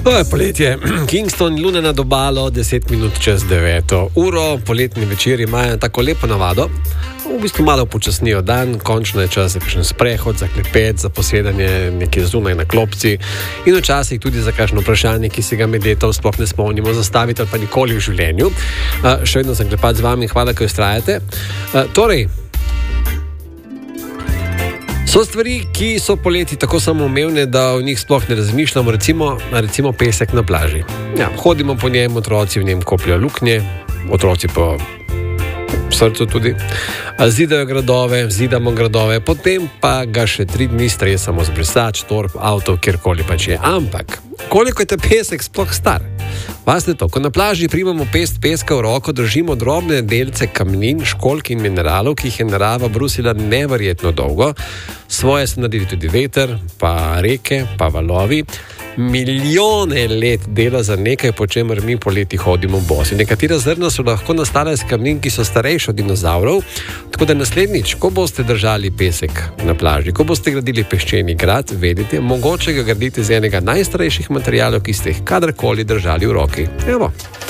Poletje, Kingston, luna nad obalo, 10 minut čez 9 uro, poletni večer imajo tako lepo navado, v bistvu malo počasnijo dan, končno je čas za kakšen sprehod, za klepet, za posedanje nekje zunaj na klopci in včasih tudi za kakšno vprašanje, ki si ga med letom sploh ne spomnimo zastaviti ali pa nikoli v življenju. Še vedno sem klepat z vami, hvala, ko ustrajate. Torej, so stvari, ki so poleti tako samoumevne, da o njih sploh ne razmišljamo, recimo pesek na plaži. Ja, hodimo po njem, otroci v njem kopljajo luknje, otroci po srcu tudi, zidamo gradove, potem pa ga še 3 dni stresamo z brisač, torb, avto, kjerkoli pač je. Ampak, koliko je ta pesek sploh star? Vasne to, ko na plaži primamo pest peska v roko, držimo drobne delce kamnin, školjk in mineralov, ki jih je narava brusila neverjetno dolgo. Svoje so naredili tudi veter, pa reke, pa valovi. Milijone let dela za nekaj, po čemer mi poleti hodimo bosi. Nekatera zrna so lahko nastala iz kamnin, ki so starejši od dinozavrov, tako da naslednjič, ko boste držali pesek na plaži, ko boste gradili peščeni grad, vedite, mogoče ga gradite z enega najstarejših materialov, ki ste jih kadarkoli držali v roki. Evo.